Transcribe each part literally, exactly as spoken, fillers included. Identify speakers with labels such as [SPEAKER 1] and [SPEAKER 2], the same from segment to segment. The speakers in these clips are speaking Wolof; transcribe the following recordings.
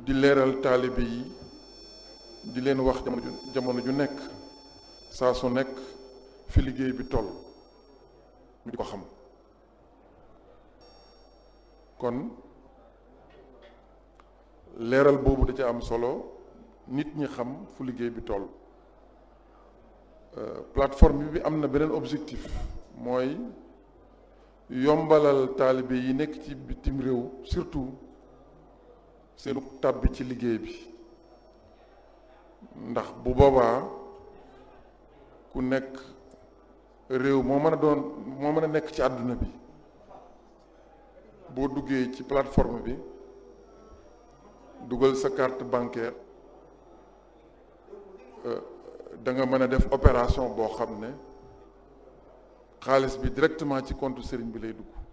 [SPEAKER 1] di leeral taalibe yi di leen wax jamono ju jamono ju nekk saa su nekk fi liggéey bi toll ñu di ko xam kon leeral boobu da ca am solo nit ñi xam fu liggéey bi toll plateforme bi am na beneen objectif mooy yombalal taalibe yi nekk ci bitim réew surtout seenu tàbbi ci liggéey bi ndax bu boobaa ku nekk réew moo mën a doon moo mën a nekk ci àdduna bi boo duggee ci plateforme bi dugal sa carte bancaire da nga mën a def opération boo xam ne xaalis bi directement ci compte sëriñ bi lay dugg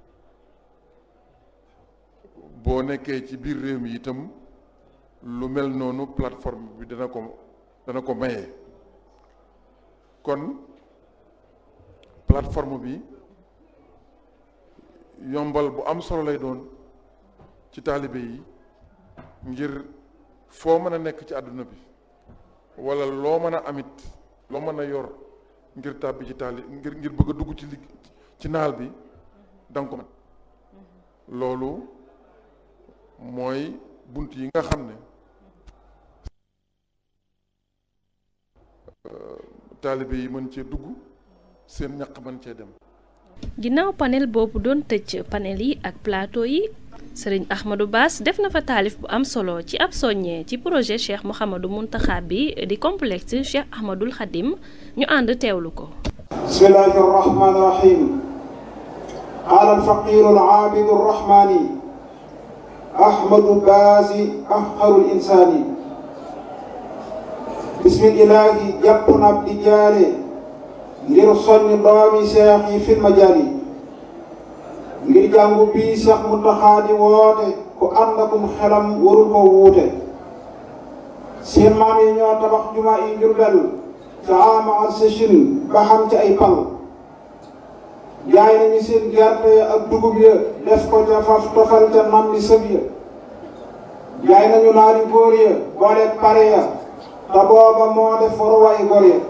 [SPEAKER 1] boo nekkee ci biir réew mi itam lu mel noonu plateforme bi dana ko dana ko maye kon plateforme bi yombal bu am solo lay doon ci taalibe yi ngir foo mën a nekk ci àdduna bi wala loo mën a amit loo mën a yor ngir tàbbi ci taali ngir ngir bëgg a dugg ci ligg ci naal bi danga ko mën loolu mooy bunt yi nga xam ne taalibe yi mën cee dugg seen ñaq mën cee dem.
[SPEAKER 2] ginnaaw panel boobu doon tëj panel yi ak plateau yi sëriñ Ahmadou Bass def na fa taalif bu am solo ci ab soññee ci projet Cheikh Mouhamadou Mountakha bi di complexe Cheikh Ahmadoul Khadim ñu ànd teewlu ko.
[SPEAKER 3] bismillahi rahmani rahim qaala alfaqiru alaabidu arrahmani Ahmadou Bass afqarul insaani bismillahi jàpp na di jaare ngir soññ doomi seex yi fil majaali ngir jàngu bii Cheikh Mountakha di woote ku ànd akum xelam warul ko wuute seen maam yi ñoo tabax juma yi Jurbel ca ama al seshin ba xam ci ay pal jaay nañu seen gerte ya ak dugub ya def ko ca faf tofal ca nam li sëb ya jaay nañu naari góor ya boole pare ya te booba moo def waruwaay góor ya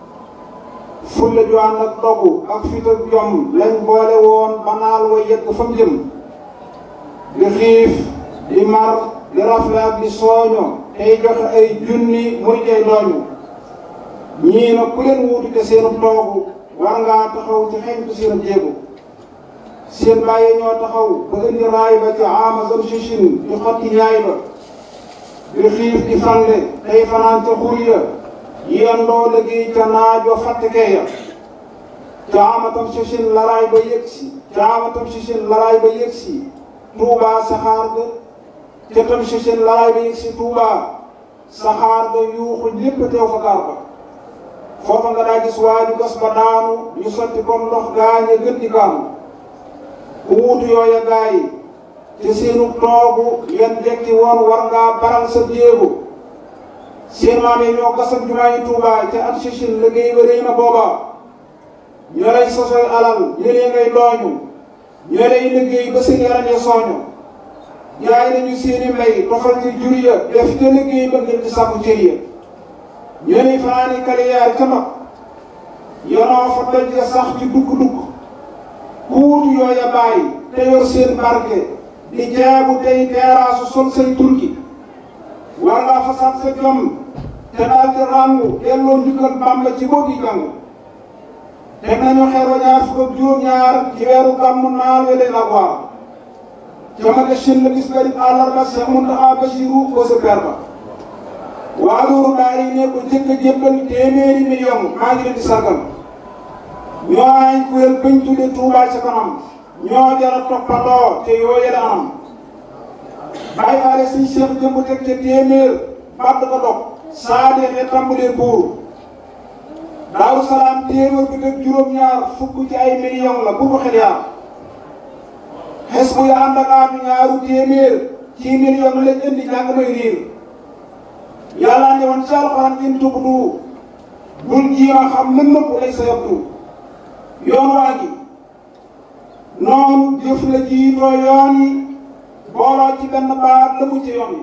[SPEAKER 3] fulla ju ànd ak dogu ak fit ak jom lañ boole woon ba naal wa yegg fa mu jëm di xiif di mar di rafle ak di sooño tey joxe ay junni muy tey dooñu ñii na ku leen wuutu te seenu toogu war ngaa taxaw ci xeñtu seen jéego seen bàyyi ñoo taxaw ba indi raay ba ci ama zam sichin di xotti ñaay ba di xiif di fande tey fanaan ca xur ya yendoo liggéey ca naajo fàttekee ya caamatam sichin laraay ba yëg si caamatam sichin laraay ba yëg si tuubaa saxaar ga ca tam sichin laraay ba yëg si tuubaa saxaar ga yuuxu lépp teew fa gaar ba foofa nga daa gis waaju gas ba daanu ñu sotti comme ndox gaañe gën di kaanu ku wuutu yooya gaa yi ci seenu toogu yan jekki woon war ngaa baral sa jéego seen maam yi ñoo gasam jumaa yi Tuubaa ca at sichin liggéey ba rëy na booba ñoo lay sosoy alal ñëlee ngay dooñu ñoo lay liggéey ba seen yaram ya sooñu jaay nañu seeni mbay tofal ci jur ya def ca liggéey ba ngir di sàkku cër ya ñoo lay fanaani kaliyaar ca mag yonoo fa doj ya sax ci dugg-dugg kuutu yooya bàyyi te yor seen barke di jaabu tey teeraasu sol say turki war ngaa fasaat sa jom te daal di ràngu delloo njukkal Bàmba ci boogi jàng teg nañu xeer wa ñaar fukk ak juróom-ñaar ci weeru gàmmu naal wele la waar ca maga shin la bis bari àllarba Cheikh Mountakha Bassirou ko sa per ba waa loolu daal yi ne ko jëkk a jébbal téeméeri million maa ngi leen di sargal ñoo ay kuréel bañ tudde Touba ca kanam ñoo jara toppandoo te yooye la anam bàyyi faale suñ Cheikh jëmb teg ca téeméer bàtt ko dog saa deexee tàmbalee buur Daaru Salaam téeméer bi teg juróom-ñaar fukk ci ay million la bu ko xel yaa xes bu ya ànd ak aatu ñaaru téeméer ci million lañ indi jàng may riir yàlla ne woon ci alxuraan in tubdu bul jiima xam lën nëpp lay sa yabdu yoon waa ngi noonu jëf la jiitoo yoon yi booloo ci benn baat la mu ci yoon yi